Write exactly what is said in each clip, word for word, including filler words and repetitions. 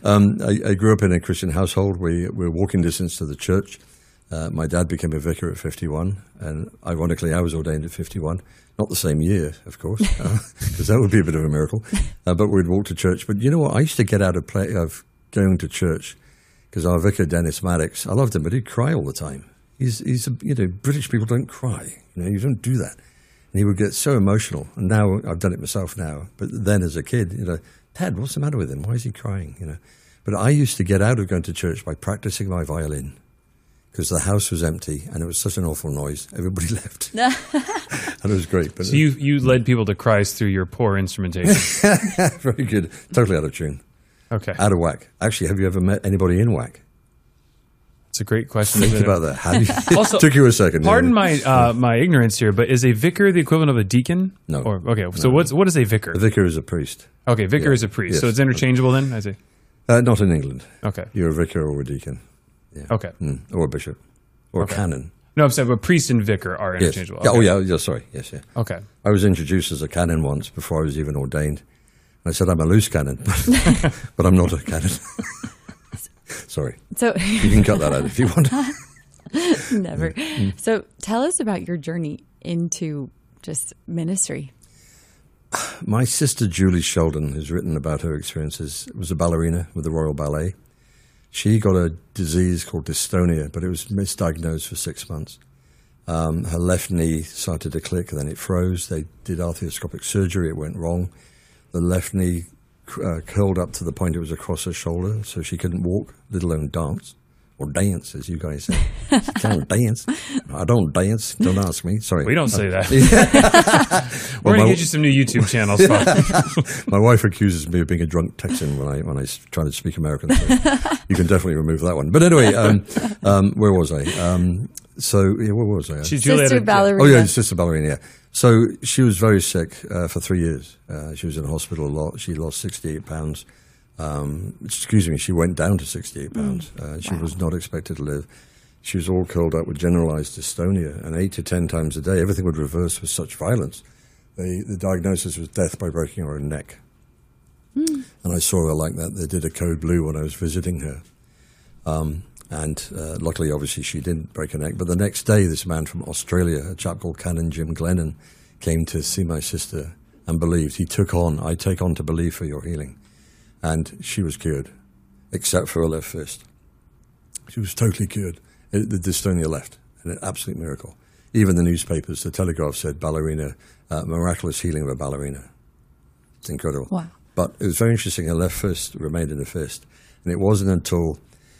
um, I, I grew up in a Christian household. We, we were walking distance to the church. Uh, my dad became a vicar at fifty-one, and ironically, I was ordained at fifty-one. Not the same year, of course, because uh, that would be a bit of a miracle. Uh, but we'd walk to church. But you know what? I used to get out of play of going to church because our vicar, Dennis Maddox, I loved him, but he'd cry all the time. He's, he's, a, you know, British people don't cry. You know, you don't do that. And he would get so emotional. And now I've done it myself now. But then as a kid, you know, Dad, what's the matter with him? Why is he crying? You know. But I used to get out of going to church by practicing my violin. Because the house was empty and it was such an awful noise. Everybody left. And it was great. But so you, you led people to Christ through your poor instrumentation. Very good. Totally out of tune. Okay. Out of whack. Actually, have you ever met anybody in whack? It's a great question. Think about that. Have you? Also, took you a second. Pardon my uh, my ignorance here, but is a vicar the equivalent of a deacon? No. Or, okay, so no. what's, what is a vicar? A vicar is a priest. Okay, vicar yeah. is a priest. Yes. So it's interchangeable then, I see? Uh, not in England. Okay. You're a vicar or a deacon. Yeah. Okay. Mm. Or a bishop. Or okay. a canon. No, I'm saying, but priest and vicar are interchangeable. Yes. Okay. Oh, yeah, yeah, sorry. Yes, yeah. Okay. I was introduced as a canon once before I was even ordained. And I said, I'm a loose cannon, but, but I'm not a canon. Sorry. So you can cut that out if you want. Never. Mm. So tell us about your journey into just ministry. My sister Julie Sheldon has written about her experiences. Was a ballerina with the Royal Ballet. She got a disease called dystonia, but it was misdiagnosed for six months. Um, her left knee started to click, and then it froze. They did arthroscopic surgery. It went wrong. The left knee uh, curled up to the point it was across her shoulder, so she couldn't walk, let alone dance. Or dance, as you guys say. She can't dance. I don't dance. Don't ask me. Sorry. We don't say that. We're well, going to get you some new YouTube channels. My wife accuses me of being a drunk Texan when I when I try to speak American. So you can definitely remove that one. But anyway, um, um, where was I? Um, so, yeah, where was I? She's Sister ballerina. Oh, yeah, sister ballerina, yeah. So she was very sick uh, for three years. Uh, she was in hospital a lot. She lost sixty-eight pounds. Um, excuse me, she went down to sixty-eight pounds. Mm. Uh, she wow. was not expected to live. She was all curled up with generalized dystonia, and eight to ten times a day, everything would reverse with such violence. The, the diagnosis was death by breaking her own neck. Mm. And I saw her like that. They did a code blue when I was visiting her. Um, and uh, luckily, obviously, she didn't break her neck. But the next day, this man from Australia, a chap called Canon Jim Glennon, came to see my sister and believed. He took on, I take on to believe for your healing. And she was cured, except for her left fist. She was totally cured. It, the dystonia left, an absolute miracle. Even the newspapers, the Telegraph said, ballerina, uh, miraculous healing of a ballerina. It's incredible. Wow. But it was very interesting. Her left fist remained in a fist. And it wasn't until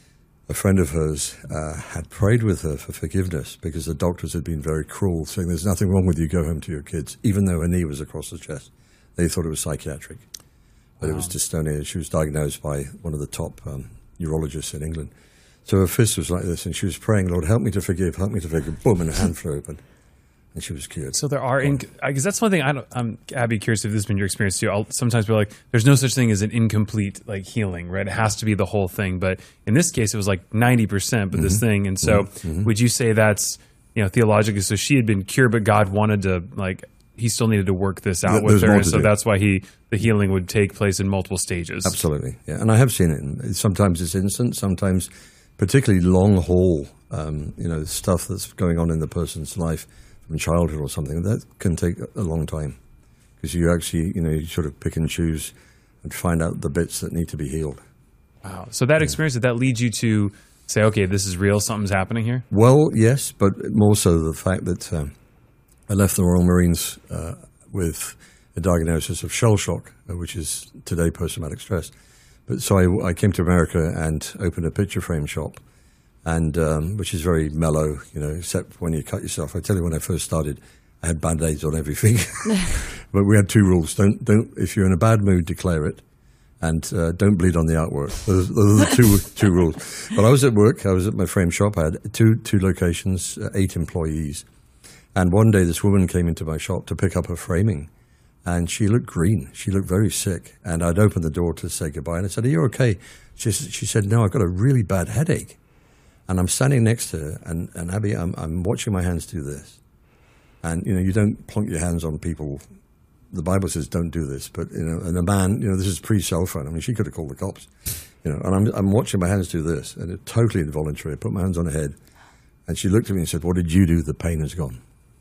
a friend of hers uh, had prayed with her for forgiveness because the doctors had been very cruel, saying there's nothing wrong with you, go home to your kids, even though her knee was across the chest. They thought it was psychiatric. But wow. It was dystonia. She was diagnosed by one of the top um, neurologists in England. So her fist was like this, and she was praying, Lord, help me to forgive, help me to forgive. Boom, and her hand flew open, and she was cured. So there are, because that's one thing, I don't, I'm, I'd be curious if this has been your experience too. I'll sometimes be like, there's no such thing as an incomplete like healing, right? It has to be the whole thing. But in this case, it was like ninety percent, but mm-hmm. this thing. And so mm-hmm. would you say that's, you know, theologically, so she had been cured, but God wanted to like, he still needed to work this out There's with her, so do. that's why he the healing would take place in multiple stages. Absolutely, yeah. And I have seen it. Sometimes it's instant, sometimes particularly long haul, um, you know, stuff that's going on in the person's life from childhood or something, that can take a long time because you actually, you know, you sort of pick and choose and find out the bits that need to be healed. Wow. So that experience, did that lead you to say, okay, this is real, something's happening here? Well, yes, but more so the fact that um, I left the Royal Marines uh, with a diagnosis of shell shock, uh, which is today post-traumatic stress. But so I, I came to America and opened a picture frame shop, and um, which is very mellow, you know, except when you cut yourself. I tell you, when I first started, I had band-aids on every finger. But we had two rules: don't, don't. If you're in a bad mood, declare it, and uh, don't bleed on the artwork. Those, those are the two two rules. But I was at work. I was at my frame shop. I had two two locations, uh, eight employees. And one day this woman came into my shop to pick up her framing, and she looked green. She looked very sick. And I'd opened the door to say goodbye, and I said, are you okay? She, she said, no, I've got a really bad headache. And I'm standing next to her, and, and Abby, I'm, I'm watching my hands do this. And, you know, you don't plunk your hands on people. The Bible says don't do this. But, you know, and a man, you know, this is pre-cell phone. I mean, she could have called the cops. You know, and I'm, I'm watching my hands do this, and it's totally involuntary. I put my hands on her head, and she looked at me and said, "What did you do? The pain has gone."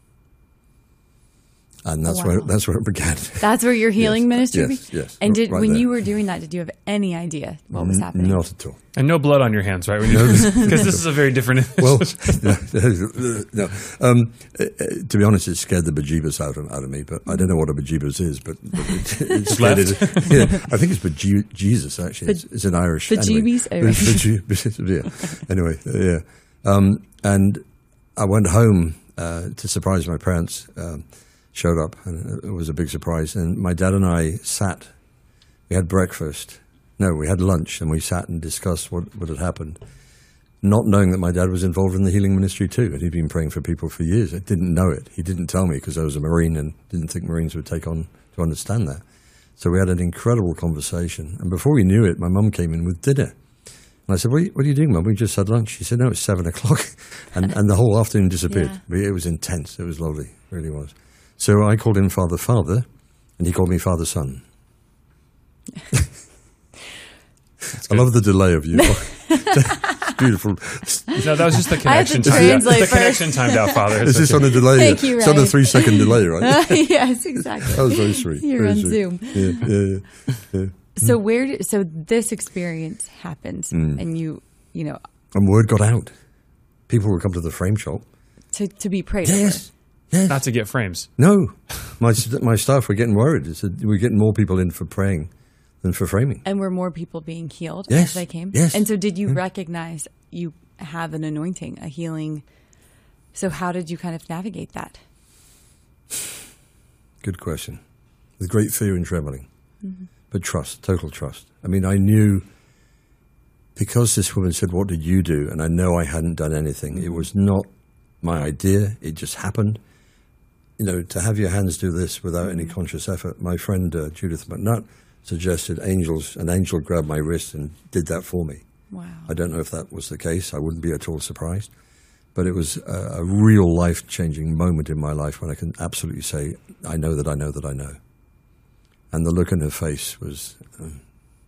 And that's Wow. where that's where it began. That's where your healing Yes, ministry yes, began? yes, And did right when there. you were doing that, did you have any idea what was happening? Not at all. And no blood on your hands, right? Because this is a very different. Well, no. no. Um, uh, uh, to be honest, it scared the bejeebus out of, out of me. But I don't know what a bejeebus is. But, but it, it scared it. Yeah, I think it's beje- Jesus. Actually, it's, it's an Irish. Bejeebies? Anyway. Beje- yeah. Anyway, uh, yeah. Um, and I went home uh, to surprise my parents. Um, showed up, and it was a big surprise. And my dad and I sat. We had breakfast. No, we had lunch, and we sat and discussed what, what had happened, not knowing that my dad was involved in the healing ministry too, and he'd been praying for people for years. I didn't know it. He didn't tell me because I was a Marine and didn't think Marines would take on to understand that. So we had an incredible conversation. And before we knew it, my mum came in with dinner. And I said, what are you, what are you doing, Mum? We just had lunch. She said, no, it's seven o'clock. And, and the whole afternoon disappeared. Yeah. It was intense. It was lovely. It really was. So I called him Father Father, and he called me Father Son. I love the delay of you. It's beautiful. No, that was just the I had to connection time. translate The first. connection timed out, Father. Is this okay. on a delay? Thank you, It's on a Ryan. three-second delay, right? Yes, exactly. That was very sweet. You're very on sweet. Zoom. Yeah, yeah, yeah. yeah. So where? Did, so this experience happens, Mm. and you, you know, And word got out. People would come to the frame shop. to to be prayed Yes. Yes. Not to get frames. No. My st- my staff were getting worried. It said we're getting more people in for praying than for framing. for, and were more people being healed Yes. as they came. Yes. And so, did you recognize you have an anointing, a healing? So, how did you kind of navigate that? Good question. With great fear and trembling. Mm-hmm. But trust, total trust. I mean, I knew, because this woman said, what did you do? And I know I hadn't done anything. It was not my idea. It just happened. You know, to have your hands do this without any conscious effort. My friend uh, Judith McNutt suggested angels, an angel grabbed my wrist and did that for me. Wow. I don't know if that was the case. I wouldn't be at all surprised. But it was a, a real life-changing moment in my life when I can absolutely say, I know that I know that I know. And the look in her face was, um,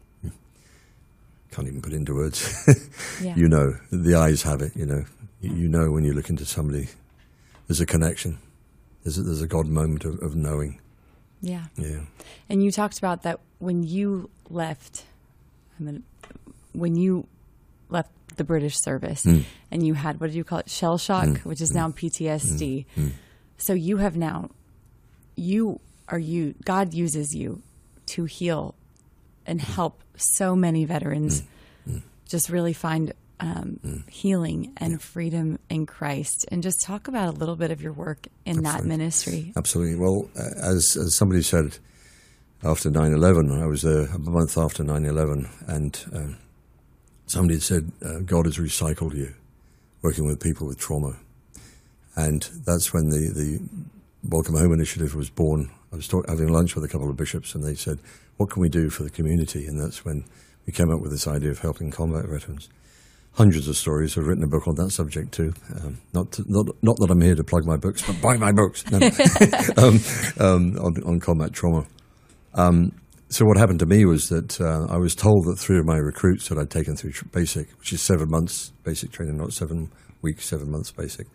can't even put it into words. Yeah. You know, the eyes have it, you know. You, you know when you look into somebody, there's a connection. There's a, there's a God moment of, of knowing. Yeah. Yeah. And you talked about that when you left. I mean, when you left the British service, Mm. and you had, what did you call it, shell shock, Mm. which is now P T S D. Mm. So you have now, you are you. God uses you to heal and help so many veterans Mm. just really find um, Mm. healing and freedom in Christ. And just talk about a little bit of your work in that Absolutely. ministry. Absolutely. Well, uh, as, as somebody said after nine eleven, I was there a month after nine eleven, and um, somebody had said, uh, God has recycled you, working with people with trauma. And that's when the, the Welcome Home Initiative was born. I was talk- having lunch with a couple of bishops, and they said, what can we do for the community? And that's when we came up with this idea of helping combat veterans. Hundreds of stories. I've written a book on that subject too. Um, not, to, not not that I'm here to plug my books, but buy my books. No, no. um, um, on, on combat trauma. Um, so what happened to me was that uh, I was told that three of my recruits that I'd taken through tr- basic, which is seven months basic training, not seven weeks, seven months basic.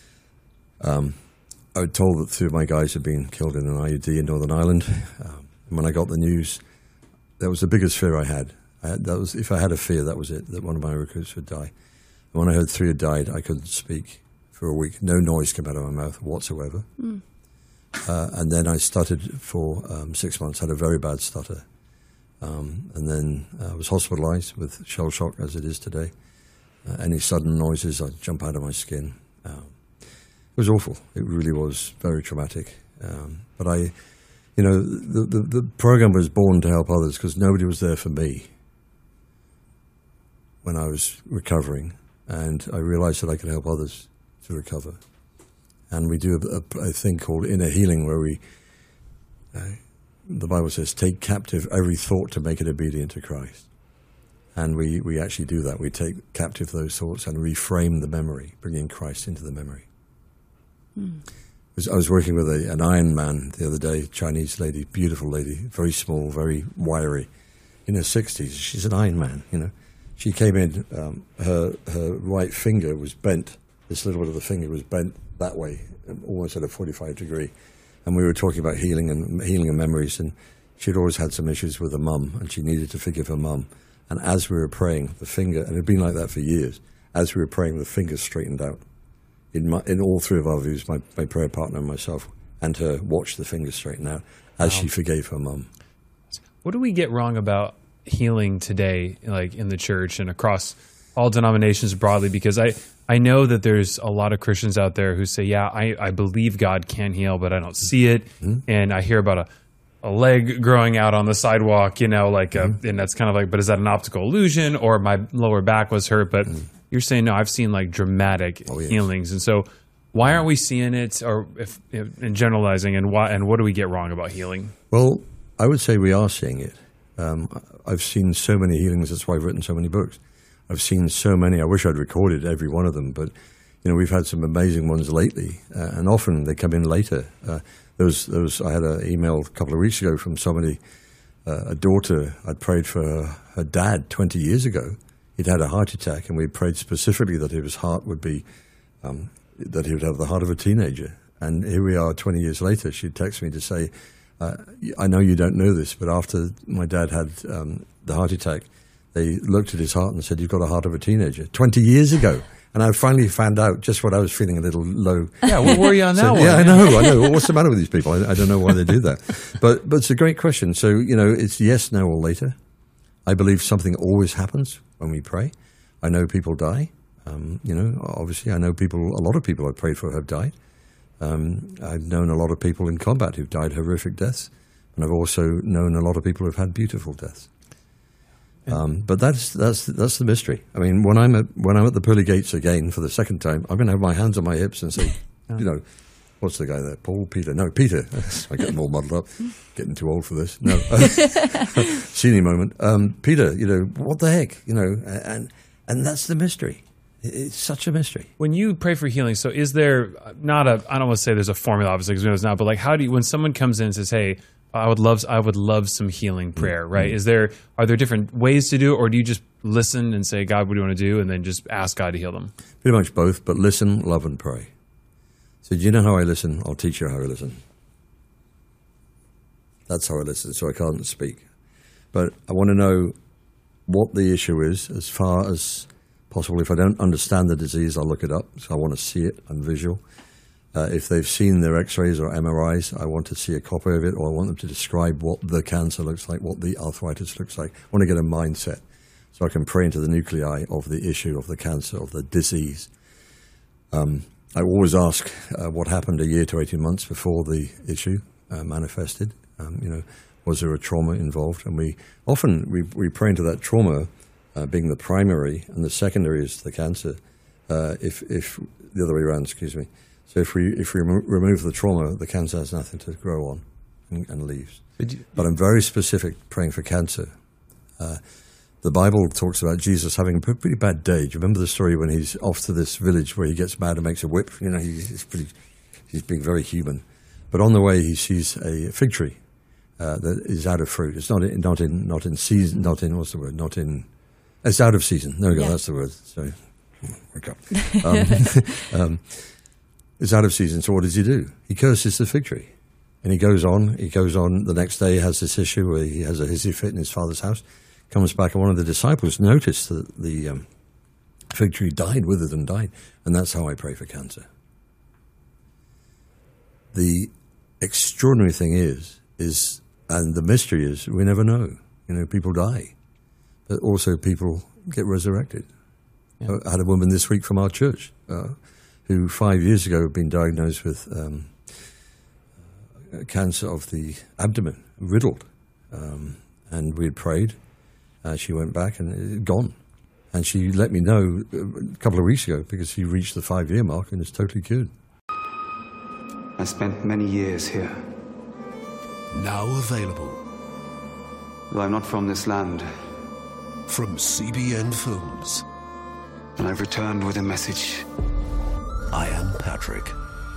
Um, I was told that three of my guys had been killed in an I E D in Northern Ireland. Um, and when I got the news, that was the biggest fear I had. I had that was, if I had a fear, that was it, that one of my recruits would die. And when I heard three had died, I couldn't speak for a week. No noise came out of my mouth whatsoever. Mm. Uh, and then I stuttered for um, six months, had a very bad stutter. Um, and then I uh, was hospitalized with shell shock, as it is today. Uh, any sudden noises, I'd jump out of my skin. Um, it was awful. It really was very traumatic. Um, but I, you know, the, the, the program was born to help others because nobody was there for me when I was recovering. And I realized that I could help others to recover. And we do a, a, a thing called inner healing where we, uh, the Bible says, take captive every thought to make it obedient to Christ. And we, we actually do that. We take captive those thoughts and reframe the memory, bringing Christ into the memory. Mm. I was working with a, an Iron Man the other day, Chinese lady, beautiful lady, very small, very wiry. in her sixties. She's an Iron Man, you know. She came in, um, her her right finger was bent. This little bit of the finger was bent that way, almost at a forty-five degree. And we were talking about healing and healing and memories, and she'd always had some issues with her mum, and she needed to forgive her mum. And as we were praying, the finger, and it had been like that for years, as we were praying, the finger straightened out. In my, in all three of our views, my, my prayer partner and myself, and her watched the finger straighten out as wow. she forgave her mum. What do we get wrong about healing today, like in the church and across all denominations broadly? Because I, I know that there's a lot of Christians out there who say, yeah, I, I believe God can heal, but I don't see it. Mm-hmm. And I hear about a, a leg growing out on the sidewalk, you know, like, mm-hmm. a, and that's kind of like, but is that an optical illusion, or my lower back was hurt? But mm-hmm. you're saying, no, I've seen like dramatic oh, yes. healings. And so why aren't we seeing it, or if, if in generalizing, and why, and what do we get wrong about healing? Well, I would say we are seeing it. Um, I've seen so many healings. That's why I've written so many books. I've seen so many. I wish I'd recorded every one of them, but you know, we've had some amazing ones lately, uh, and often they come in later. Uh, there was, there was, I had an email a couple of weeks ago from somebody, uh, a daughter. I'd prayed for her, her dad twenty years ago. He'd had a heart attack, and we prayed specifically that his heart would be, um, that he would have the heart of a teenager. And here we are twenty years later. She'd text me to say, uh, I know you don't know this, but after my dad had um, the heart attack, they looked at his heart and said, you've got a heart of a teenager. twenty years ago. And I finally found out just what I was feeling a little low. Yeah, what were you on that so, one? Yeah, I know, I know. What's the matter with these people? I, I don't know why they do that. But but it's a great question. So, you know, it's yes, now or later. I believe something always happens when we pray. I know people die. Um, you know, obviously I know people, a lot of people I've prayed for have died. Um, I've known a lot of people in combat who've died horrific deaths. And I've also known a lot of people who've had beautiful deaths. Um, but that's that's that's the mystery. I mean, when I'm at when I'm at the pearly gates again for the second time, I'm going to have my hands on my hips and say, you know, what's the guy there? Paul, Peter? No, Peter. I get them all muddled up. Getting too old for this. No, senior moment. Um, Peter, you know, what the heck? You know, and and that's the mystery. It's such a mystery. When you pray for healing, so is there not a? I don't want to say there's a formula, obviously, because we know it's not. But like, how do you? When someone comes in and says, "Hey, I would love, I would love some healing prayer," right? Mm-hmm. Is there, are there different ways to do it, or do you just listen and say, God, what do you want to do? And then just ask God to heal them? Pretty much both, but listen, love, and pray. So do you know how I listen? I'll teach you how I listen. That's how I listen, so I can't speak. But I want to know what the issue is as far as possible. If I don't understand the disease, I'll look it up. So I want to see it. I'm visual. Uh, if they've seen their x-rays or M R Is, I want to see a copy of it, or I want them to describe what the cancer looks like, what the arthritis looks like. I want to get a mindset so I can pray into the nuclei of the issue, of the cancer, of the disease. Um, I always ask uh, what happened a year to eighteen months before the issue uh, manifested. Um, you know, was there a trauma involved? And we often, we, we pray into that trauma uh, being the primary, and the secondary is the cancer. Uh, if, if the other way around, excuse me. So if we if we remo- remove the trauma, the cancer has nothing to grow on and, and leaves. You, but I'm very specific praying for cancer. Uh, the Bible talks about Jesus having a pretty bad day. Do you remember the story when he's off to this village where he gets mad and makes a whip? You know, he, he's pretty, he's being very human. But on the way, he sees a fig tree uh, that is out of fruit. It's not in, not in not in season. Not in what's the word? Not in. It's out of season. There we go. Yeah. That's the word. Sorry, wake up. Um, um, It's out of season, so what does he do? He curses the fig tree. And he goes on, he goes on, the next day has this issue where he has a hissy fit in his father's house, comes back, and one of the disciples noticed that the um, fig tree died, withered and died. And that's how I pray for cancer. The extraordinary thing is, is, and the mystery is, we never know. You know, people die, but also people get resurrected. Yeah. I had a woman this week from our church, uh, who five years ago had been diagnosed with um, cancer of the abdomen, riddled. Um, and we had prayed. Uh, she went back and it had gone. And she let me know a couple of weeks ago because she reached the five-year mark and is totally cured. I spent many years here. Now available. Though I'm not from this land. From C B N Films. And I've returned with a message. I am Patrick.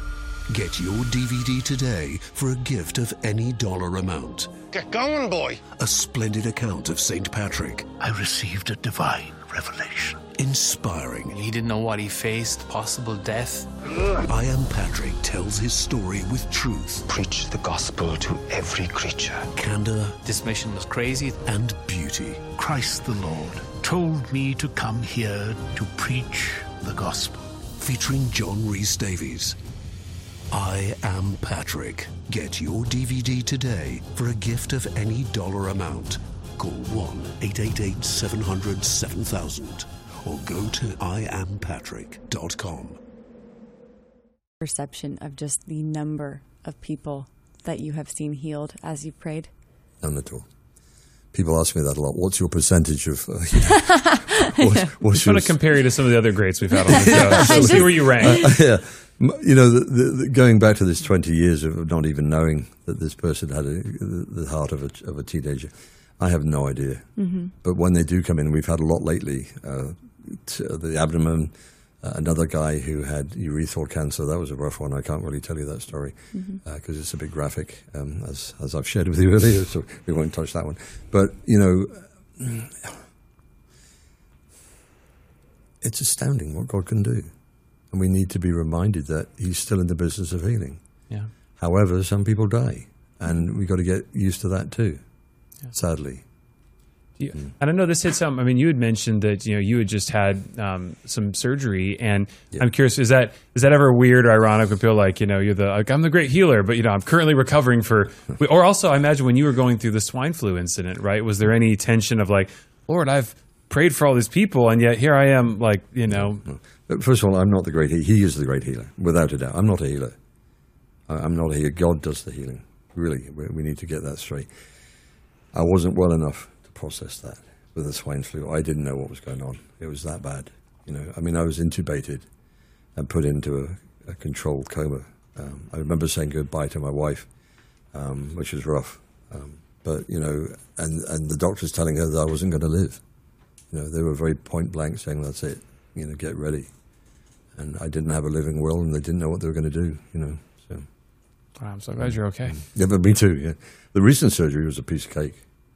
Get your D V D today for a gift of any dollar amount. Get going, boy. A splendid account of Saint Patrick. I received a divine revelation. Inspiring. He didn't know what he faced, possible death. I Am Patrick tells his story with truth. Preach the gospel to every creature. Candor. This mission was crazy. And beauty. Christ the Lord told me to come here to preach the gospel. Featuring John Rhys Davies. I Am Patrick. Get your D V D today for a gift of any dollar amount. Call one eight eight eight, seven hundred, seven thousand or go to I am patrick dot com. Perception of just the number of people that you have seen healed as you've prayed? None at all. People ask me that a lot. What's your percentage of... Uh, you know, what's, what's I want to compare you to some of the other greats we've had on the show. So see where you rank. Uh, yeah. You know, the, the, the, going back to this twenty years of not even knowing that this person had a, the heart of a, of a teenager, I have no idea. Mm-hmm. But when they do come in, we've had a lot lately. Uh, t- the abdomen, uh, another guy who had urethral cancer. That was a rough one. I can't really tell you that story because mm-hmm. uh, it's a bit graphic, um, as as I've shared with you earlier. So we won't touch that one. But you know, it's astounding what God can do. And we need to be reminded that he's still in the business of healing. Yeah. However, some people die, and we've got to get used to that too, yeah. sadly. Yeah. Mm. And I know this hits home. I mean, you had mentioned that you know you had just had um, some surgery, and yeah. I'm curious: is that is that ever weird or ironic when people are like, you know, you're the like, I'm the great healer, but you know, I'm currently recovering for. Or also, I imagine when you were going through the swine flu incident, right? Was there any tension of like, Lord, I've prayed for all these people, and yet here I am, like you know. No. First of all, I'm not the great healer. He is the great healer, without a doubt. I'm not a healer. I'm not a healer. God does the healing. Really, we need to get that straight. I wasn't well enough to process that with the swine flu. I didn't know what was going on. It was that bad. You know, I mean, I was intubated and put into a, a controlled coma. Um, I remember saying goodbye to my wife, um, which was rough. Um, but, you know, and, and the doctors telling her that I wasn't going to live. You know, they were very point blank saying, that's it, you know, get ready. And I didn't have a living will, and they didn't know what they were going to do, you know. So, wow, I'm so glad you're okay. Yeah, but me too, yeah. The recent surgery was a piece of cake.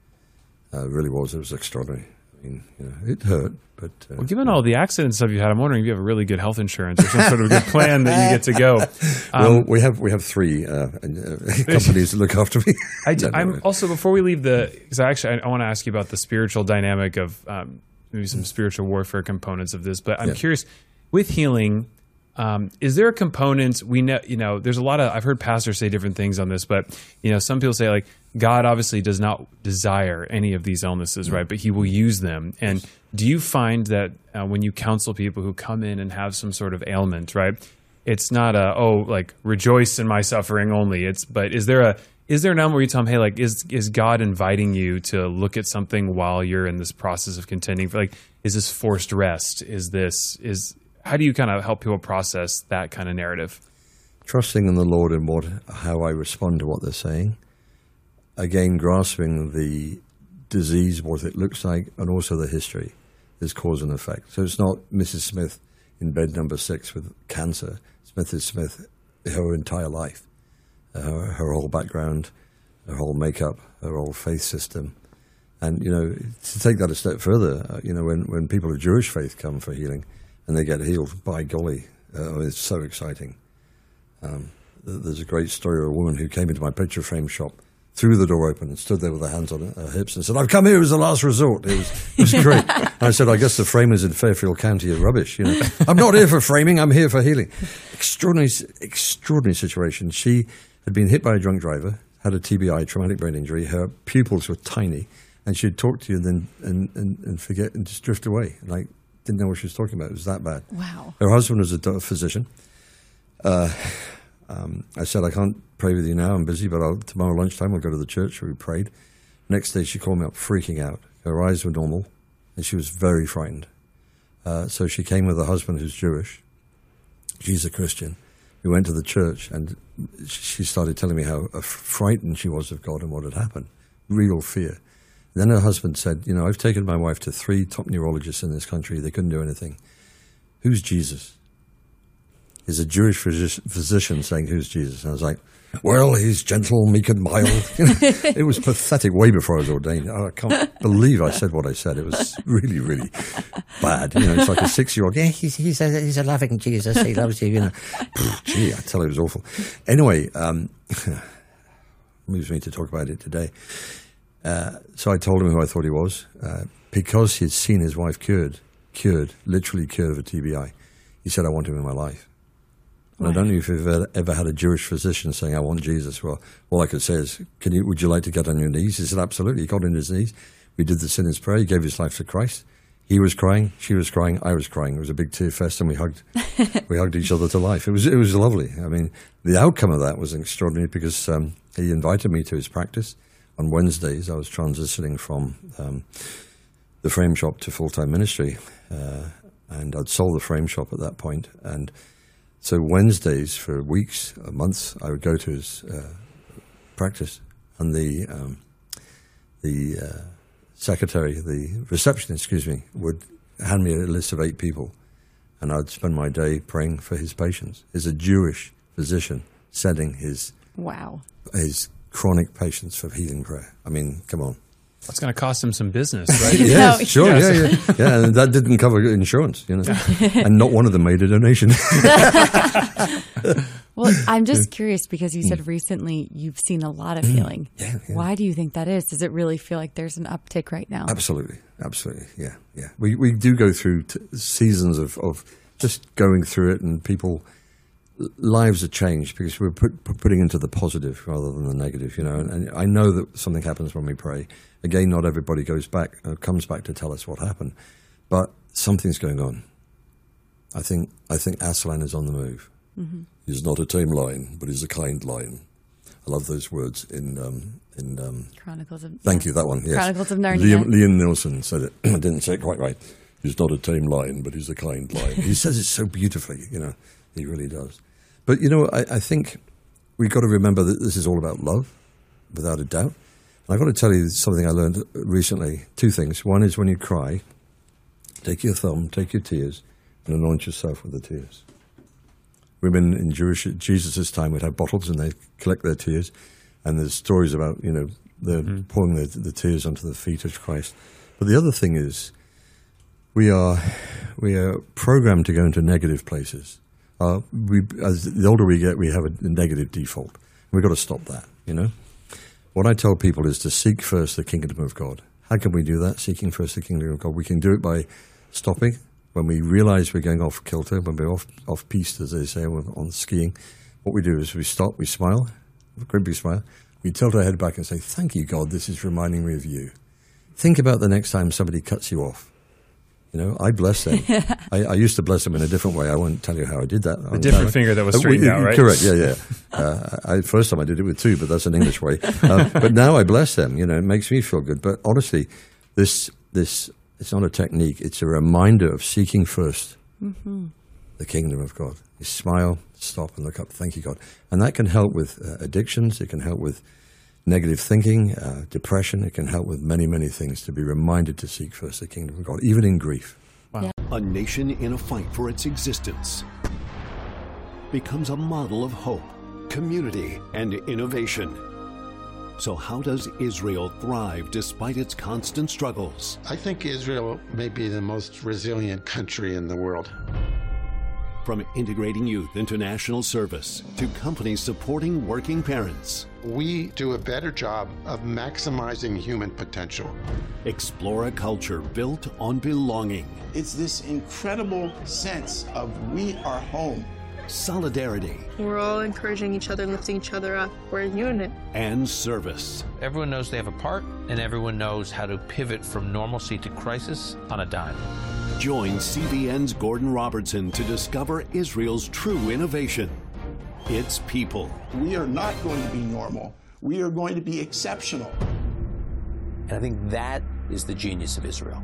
Uh, it really was. It was extraordinary. I mean, you know, it hurt, but... Uh, well, given all the accident stuff you had, I'm wondering if you have a really good health insurance or some sort of good plan that you get to go. Um, well, we have we have three uh, uh, companies that look after me. I do, I'm also, before we leave the... Because actually, I, I want to ask you about the spiritual dynamic of um, maybe some spiritual warfare components of this, but I'm yeah. curious... With healing, um, is there a component we know? You know, there's a lot of I've heard pastors say different things on this, but you know, some people say like God obviously does not desire any of these illnesses, right? But He will use them. And do you find that uh, when you counsel people who come in and have some sort of ailment, right? It's not a oh like rejoice in my suffering only. It's but is there a is there an element where you tell them, hey, like is is God inviting you to look at something while you're in this process of contending for like is this forced rest? Is this is How do you kind of help people process that kind of narrative? Trusting in the Lord and what, how I respond to what they're saying. Again, grasping the disease, what it looks like, and also the history. There's cause and effect. So it's not Missus Smith in bed number six with cancer. Smith is Smith her entire life. Her, her whole background, her whole makeup, her whole faith system. And, you know, to take that a step further, uh, you know, when, when people of Jewish faith come for healing, and they get healed, by golly, uh, it's so exciting. Um, there's a great story of a woman who came into my picture frame shop, threw the door open and stood there with her hands on her hips and said, I've come here as a last resort. It was, it was great. And I said, I guess the framers in Fairfield County are rubbish. You know, I'm not here for framing, I'm here for healing. Extraordinary, extraordinary situation. She had been hit by a drunk driver, had a T B I, traumatic brain injury. Her pupils were tiny, and she'd talk to you and then and, and, and forget and just drift away. Like, didn't know what she was talking about. It was that bad. Wow. Her husband was a do- physician. Uh, um, I said, I can't pray with you now. I'm busy, but I'll, tomorrow lunchtime I'll go to the church where we prayed. Next day she called me up freaking out. Her eyes were normal, and she was very frightened. Uh, so she came with her husband who's Jewish. She's a Christian. We went to the church, and she started telling me how frightened she was of God and what had happened. Real fear. Then her husband said, you know, I've taken my wife to three top neurologists in this country. They couldn't do anything. Who's Jesus? is a Jewish physi- physician saying, "Who's Jesus?" And I was like, "Well, he's gentle, meek, and mild." It was pathetic way before I was ordained. I can't believe I said what I said. It was really, really bad. You know, it's like a six-year-old. Yeah, he's he's a, he's a loving Jesus. He loves you. You know, gee, I tell you, it was awful. Anyway, um, moves me to talk about it today. Uh, so I told him who I thought he was uh, because he'd seen his wife cured, cured, literally cured of a T B I. He said, "I want him in my life." And I don't know if you've ever, ever had a Jewish physician saying, "I want Jesus." Well, all I could say is, "Can you? Would you like to get on your knees?" He said, "Absolutely." He got on his knees. We did the sinner's prayer. He gave his life to Christ. He was crying. She was crying. I was crying. It was a big tear fest, and we hugged. we hugged each other to life. It was it was lovely. I mean, the outcome of that was extraordinary because um, he invited me to his practice on Wednesdays. I was transitioning from um, the frame shop to full time ministry, uh, and I'd sold the frame shop at that point, and. So Wednesdays for weeks, uh, months, I would go to his uh, practice, and the um, the uh, secretary, the receptionist, excuse me, would hand me a list of eight people, and I'd spend my day praying for his patients. He's a Jewish physician sending his wow his chronic patients for healing prayer. I mean, come on. That's going to cost him some business, right? Yes, No, sure, yeah, yeah, yeah. And that didn't cover insurance, you know, and not one of them made a donation. Well, I'm just curious because you said recently you've seen a lot of healing. Yeah, yeah. Why do you think that is? Does it really feel like there's an uptick right now? Absolutely, absolutely, yeah, yeah. We we do go through t- seasons of, of just going through it, and people lives are changed because we're put, putting into the positive rather than the negative, you know. And, and I know that something happens when we pray. Again, not everybody goes back, uh, comes back to tell us what happened, but something's going on. I think I think Aslan is on the move. Mm-hmm. He's not a tame lion, but he's a kind lion. I love those words in um, in um, Chronicles of Thank you, that one. Yes. Chronicles of Narnia. Liam, Liam Nielsen said it. I didn't say it quite right. He's not a tame lion, but he's a kind lion. He says it so beautifully, you know. He really does. But, you know, I, I think we've got to remember that this is all about love, without a doubt. And I've got to tell you something I learned recently. Two things. One is when you cry, take your thumb, take your tears, and anoint yourself with the tears. Women in Jewish Jesus' time would have bottles and they'd collect their tears. And there's stories about, you know, they're mm-hmm. pouring the, the tears onto the feet of Christ. But the other thing is we are we are programmed to go into negative places. Uh, we, as the older we get, we have a, a negative default. We've got to stop that, you know. What I tell people is to seek first the kingdom of God. How can we do that, seeking first the kingdom of God? We can do it by stopping. When we realize we're going off kilter, when we're off, off piste, as they say, on skiing, what we do is we stop, we smile, a great big smile. We tilt our head back and say, "Thank you, God, this is reminding me of you." Think about the next time somebody cuts you off. You know, I bless them. I, I used to bless them in a different way. I won't tell you how I did that. A different I, finger that was uh, straightened out, right? Correct, yeah, yeah. Uh, I, first time I did it with two, but that's an English way. Uh, but now I bless them. You know, it makes me feel good. But honestly, this this it's not a technique. It's a reminder of seeking first mm-hmm. the kingdom of God. You smile, stop, and look up. Thank you, God. And that can help with uh, addictions. It can help with negative thinking, uh, depression. It can help with many, many things, to be reminded to seek first the kingdom of God, even in grief. Wow. Yeah. A nation in a fight for its existence becomes a model of hope, community, and innovation. So how does Israel thrive despite its constant struggles? I think Israel may be the most resilient country in the world. From integrating youth into national service to companies supporting working parents, we do a better job of maximizing human potential. Explore a culture built on belonging. It's this incredible sense of we are home. Solidarity. We're all encouraging each other, lifting each other up. We're a unit. And service. Everyone knows they have a part, and everyone knows how to pivot from normalcy to crisis on a dime. Join C B N's Gordon Robertson to discover Israel's true innovation. Its people. We are not going to be normal. We are going to be exceptional. And I think that is the genius of Israel.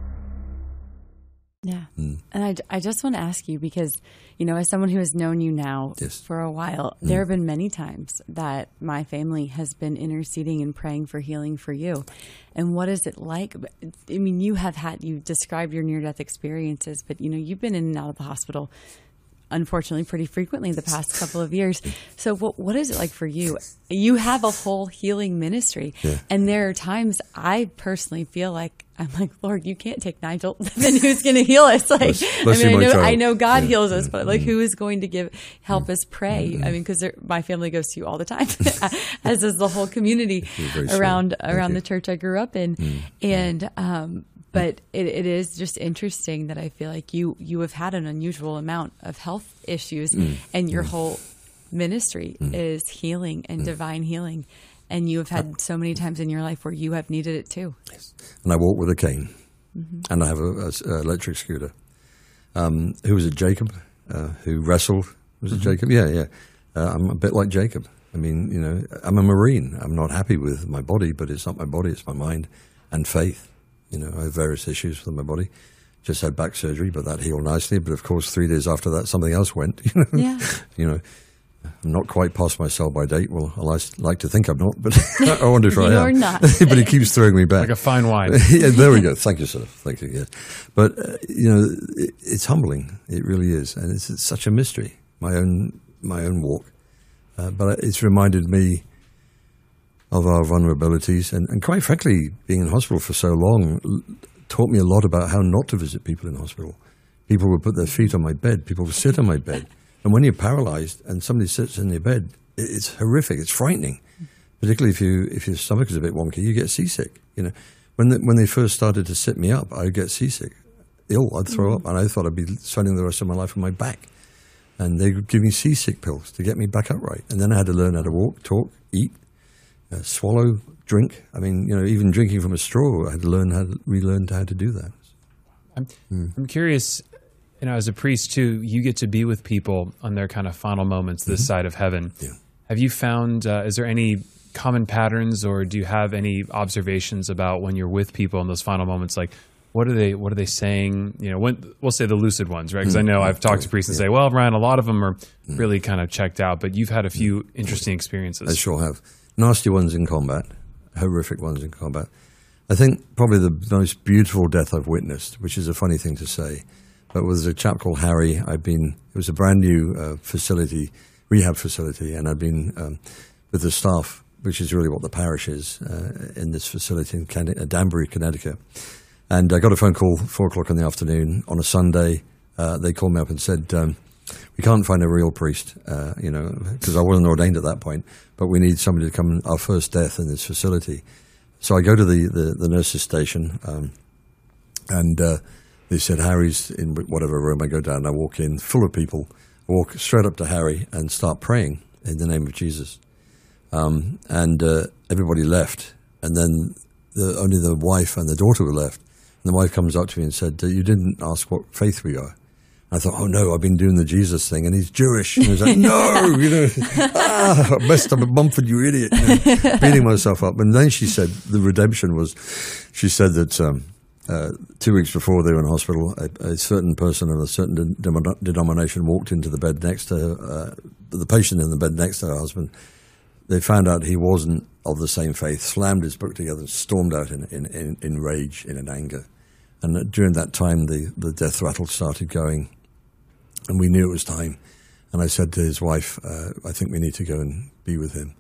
Yeah. Mm. And I, I just want to ask you, because, you know, as someone who has known you now yes. for a while, mm. there have been many times that my family has been interceding and praying for healing for you. And what is it like? I mean, you have had, you described your near-death experiences, but, you know, you've been in and out of the hospital unfortunately pretty frequently the past couple of years. So what what is it like for you? You have a whole healing ministry. Yeah. And there are times I personally feel like, I'm like, Lord, you can't take Nigel. Then who's going to heal us? Like, Bless- bless I mean, you, I my know, child. I know God Yeah, heals us, yeah, but like, mm. who is going to give, help us pray? I mean, because my family goes to you all the time, as does the whole community You're very around, sweet. Thank around you. the church I grew up in. Mm. And, um, but it, it is just interesting that I feel like you, you have had an unusual amount of health issues Mm. and your Mm. whole ministry Mm. is healing and divine healing. And you have had so many times in your life where you have needed it too. And I walk with a cane. Mm-hmm. And I have a, a, a electric scooter. Um, who was it, Jacob, uh, who wrestled? Was it Mm-hmm. Jacob? Yeah, yeah. Uh, I'm a bit like Jacob. I mean, you know, I'm a Marine. I'm not happy with my body, but it's not my body, it's my mind and faith. You know, I have various issues with my body. Just had back surgery, but that healed nicely. But of course, three days after that, something else went. You know, Yeah. you know, I'm not quite past my sell-by date. Well, I like- like to think I'm not, but I wonder if I am. You're not. But it keeps throwing me back. Like a fine wine. Yeah, there we go. Thank you, sir. Thank you. Yes, but uh, you know, it, it's humbling. It really is, and it's, it's such a mystery. My own, my own walk, uh, but it's reminded me of our vulnerabilities, and, and quite frankly, being in hospital for so long l- taught me a lot about how not to visit people in hospital. People would put their feet on my bed. People would sit on my bed, and when you're paralyzed and somebody sits in your bed, it, it's horrific. It's frightening. Particularly if you if your stomach is a bit wonky, you get seasick. You know, when the, when they first started to sit me up, I would get seasick, ill. I'd throw up, and I thought I'd be spending the rest of my life on my back. And they would give me seasick pills to get me back upright. And then I had to learn how to walk, talk, eat, uh, swallow, drink. I mean, you know, even drinking from a straw, I had to learn how to relearn how to do that. I'm, Mm. I'm curious, you know, as a priest too, you get to be with people on their kind of final moments this side of heaven. Yeah. Have you found, uh, is there any common patterns, or do you have any observations about when you're with people in those final moments? Like, what are they, what are they saying? You know, when, we'll say the lucid ones, right? Because I know I've talked to priests and say, well, Ryan, a lot of them are really kind of checked out, but you've had a few interesting experiences. I sure have. Nasty ones in combat, horrific ones in combat. I think probably the most beautiful death I've witnessed, which is a funny thing to say, but was a chap called Harry. I'd been, it was a brand new uh, facility, rehab facility, and I'd been um, with the staff, which is really what the parish is, uh, in this facility in Can- uh, Danbury, Connecticut. And I got a phone call four o'clock in the afternoon on a Sunday. Uh, they called me up and said, um, we can't find a real priest, uh, you know, because I wasn't ordained at that point, but we need somebody to come, our first death in this facility. So I go to the, the, the nurse's station, um, and uh, they said, Harry's in whatever room. I go down, I walk in, full of people, walk straight up to Harry and start praying in the name of Jesus. Um, and uh, everybody left, and then the, only the wife and the daughter were left. And the wife comes up to me and said, you didn't ask what faith we are. I thought, oh no, I've been doing the Jesus thing, and he's Jewish. And I was like, no, you know, ah, I messed up at Mumford, you idiot, you know, beating myself up. And then she said, the redemption was, she said that um, uh, two weeks before they were in hospital, a, a certain person of a certain de- denomination walked into the bed next to her, uh, the patient in the bed next to her husband. They found out he wasn't of the same faith, slammed his book together, and stormed out in, in, in, in rage, in an anger. And during that time, the, the death rattle started going. And we knew it was time. And I said to his wife, uh, I think we need to go and be with him.